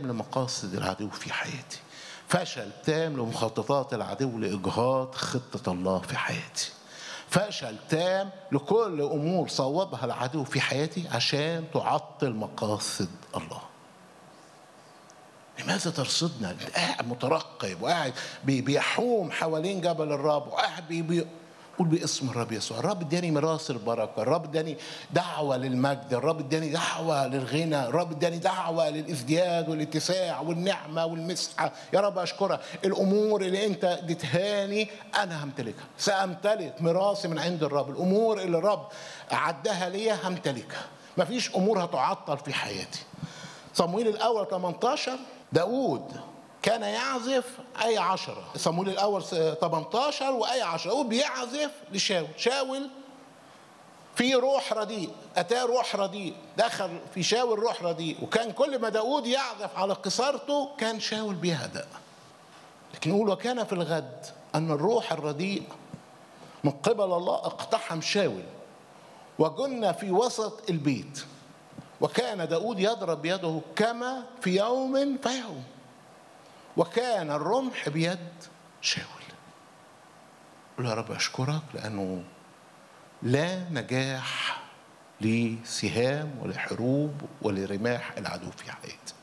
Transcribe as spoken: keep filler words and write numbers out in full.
لمقاصد العدو في حياتي، فشل تام لمخططات العدو لإجهاض خطة الله في حياتي، فشل تام لكل أمور صوبها العدو في حياتي عشان تعطل مقاصد الله. لماذا ترصدنا؟ انت قاعد مترقب وقاعد بيحوم حوالين جبل الرب وقاعد بي قول باسم الرب يسوع. الرب اداني ميراث البركه، الرب اداني دعوه للمجد، الرب اداني دعوه للغنى، الرب اداني دعوه للازدياد والاتساع والنعمه والمسحه. يا رب اشكرك، الامور اللي انت اديتهاني انا همتلكها، سامتلك ميراثي من عند الرب. الامور اللي الرب اعدها ليا همتلكها، مفيش امور هتعطل في حياتي. صموئيل الاول ثمانية عشر، داود كان يعزف آية عشرة. صموئيل الأول ثمانية عشر وآية عشرة، هو بيعزف لشاول. شاول في روح رديء، أتاه روح رديء، دخل في شاول روح رديء، وكان كل ما داود يعزف على قصارته كان شاول بيهدأ. لكن يقول وكان في الغد أن الروح الرديء من قبل الله اقتحم شاول وجن في وسط البيت، وكان داود يضرب يده كما في يوم فيوم، وكان الرمح بيد شاول. قل يا رب أشكرك لأنه لا نجاح لسهام ولحروب ولرماح العدو في حياتي.